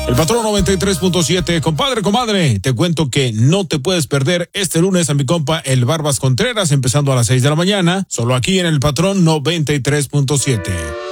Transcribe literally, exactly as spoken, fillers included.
El Patrón noventa y tres punto siete, compadre, comadre, te cuento que no te puedes perder este lunes a mi compa el Barbas Contreras, empezando a las seis de la mañana, solo aquí en el Patrón noventa y tres punto siete.